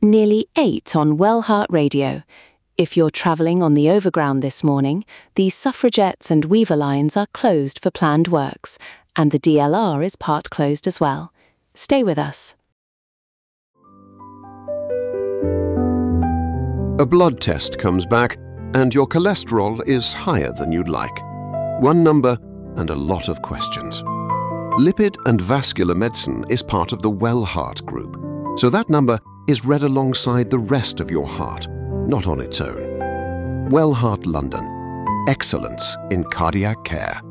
Nearly 8 on Wellheart Radio. If you're travelling on the Overground this morning, the Suffragettes and Weaver lines are closed for planned works, and the DLR is part closed as well. Stay with us. A blood test comes back, and your cholesterol is higher than you'd like. One number and a lot of questions. Lipid and vascular medicine is part of the Wellheart Group, so that number is read alongside the rest of your heart, not on its own. Wellheart London. Excellence in cardiac care.